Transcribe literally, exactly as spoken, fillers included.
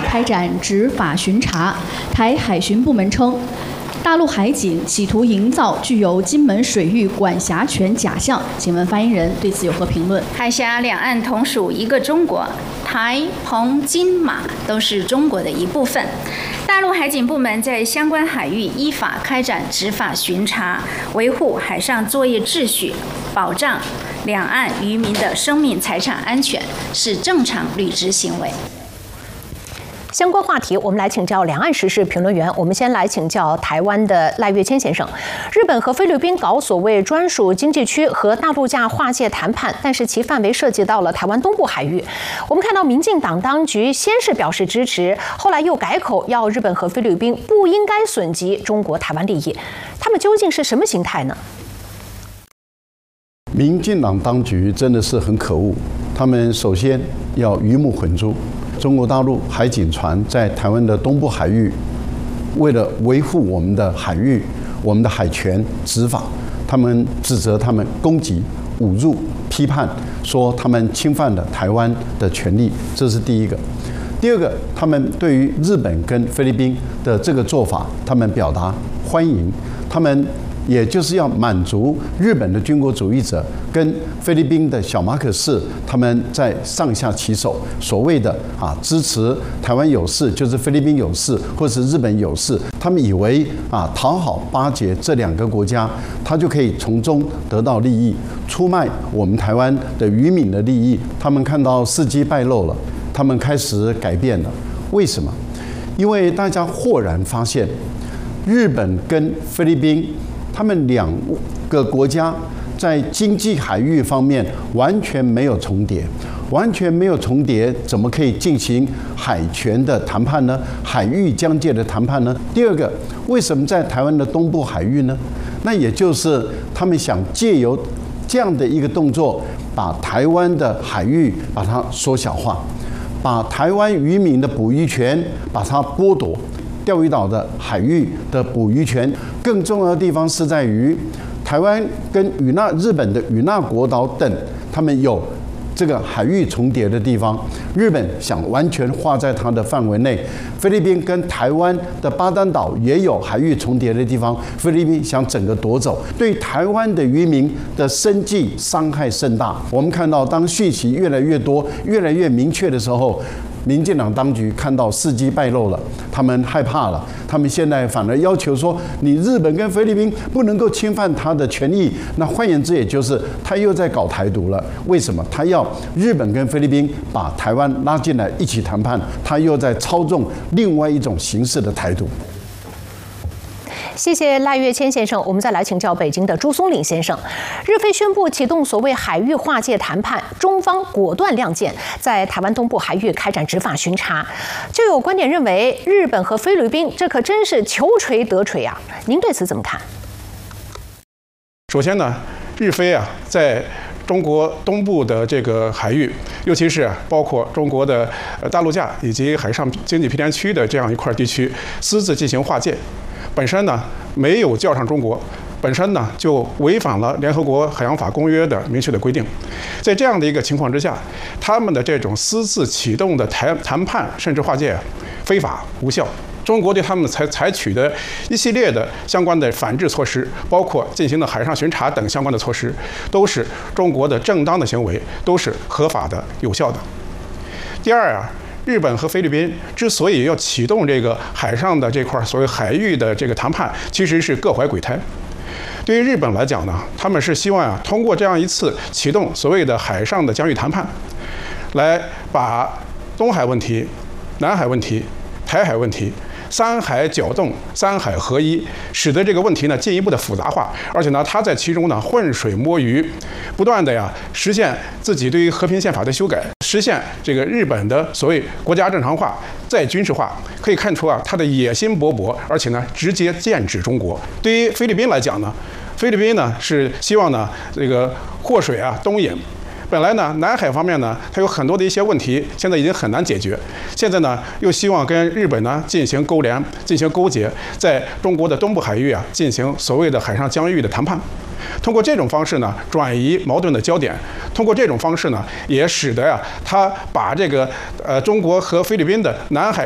开展执法巡查。台海巡部门称，大陆海警企图营造具有金门水域管辖权假象。请问发言人对此有何评论？ 海峡两岸同属一个中国，台、澎、金、马都是中国的一部分。大陆海警部门在相关海域依法开展执法巡查，维护海上作业秩序，保障两岸渔民的生命财产安全，是正常履职行为。 相关话题，我们来请教两岸时事评论员。我们先来请教台湾的赖岳谦先生。日本和菲律宾搞所谓专属经济区和大陆架划界谈判，但是其范围涉及到了台湾东部海域。我们看到民进党当局先是表示支持，后来又改口要日本和菲律宾不应该损及中国台湾利益。他们究竟是什么心态呢？ 民进党当局真的是很可恶，他们首先要鱼目混珠。中国大陆海警船在台湾的东部海域，为了维护我们的海域、我们的海权执法，他们指责他们攻击、侮辱、批判，说他们侵犯了台湾的权利，这是第一个。第二个，他们对于日本跟菲律宾的这个做法，他们表达欢迎，他们也就是要满足日本的军国主义者跟菲律宾的小马可仕他们在上下其手，所谓的啊支持台湾有事就是菲律宾有事，或是日本有事，他们以为啊讨好巴结这两个国家，他就可以从中得到利益，出卖我们台湾的渔民的利益。他们看到事机败露了，他们开始改变了。为什么？因为大家豁然发现，日本跟菲律宾他们两个国家在经济海域方面完全没有重叠，完全没有重叠，怎么可以进行海权的谈判呢？海域疆界的谈判呢？第二个，为什么在台湾的东部海域呢？那也就是他们想借由这样的一个动作，把台湾的海域把它缩小化，把台湾渔民的捕鱼权把它剥夺。钓鱼岛的海域的捕鱼权，更重要的地方是在于，台湾跟与那日本的与那国岛等，他们有这个海域重叠的地方，日本想完全划在它的范围内；菲律宾跟台湾的巴丹岛也有海域重叠的地方，菲律宾想整个夺走，对台湾的渔民的生计伤害甚大。我们看到，当讯息越来越多、越来越明确的时候，民进党当局看到事机败露了，他们害怕了，他们现在反而要求说，你日本跟菲律宾不能够侵犯他的权益。那换言之，也就是他又在搞台独了。为什么？他要日本跟菲律宾把台湾拉进来一起谈判，他又在操纵另外一种形式的台独。 谢谢赖岳谦先生。我们再来请教北京的朱松岭先生。日菲宣布启动所谓海域划界谈判，中方果断亮剑，在台湾东部海域开展执法巡查。就有观点认为，日本和菲律宾这可真是求锤得锤啊！您对此怎么看？ 首先呢，日菲啊，在中国东部的这个海域，尤其是包括中国的大陆架以及海上经济毗连区的这样一块地区，私自进行划界。本身呢没有叫上中国，本身呢就违反了联合国海洋法公约的明确的规定。在这样的一个情况之下，他们的这种私自启动的谈谈判甚至划界非法无效。中国对他们采采取的一系列的相关的反制措施，包括进行的海上巡查等相关的措施，都是中国的正当的行为，都是合法的、有效的。第二啊。日本和菲律宾之所以要启动这个海上的这块所谓海域的这个谈判，其实是各怀鬼胎。对于日本来讲呢，他们是希望啊，通过这样一次启动所谓的海上的疆域谈判，来把东海问题、南海问题、台海问题三海搅动、三海合一，使得这个问题呢进一步的复杂化，而且呢，他在其中呢浑水摸鱼，不断的呀实现自己对于和平宪法的修改，实现这个日本的所谓国家正常化、再军事化。可以看出啊，他的野心勃勃，而且呢直接剑指中国。对于菲律宾来讲呢，菲律宾呢是希望呢这个祸水啊东引。本来呢，南海方面呢，它有很多的一些问题，现在已经很难解决。现在呢，又希望跟日本呢进行勾连、进行勾结，在中国的东部海域啊进行所谓的海上疆域的谈判。通过这种方式呢，转移矛盾的焦点；通过这种方式呢，也使得呀、啊，他把这个呃中国和菲律宾的南海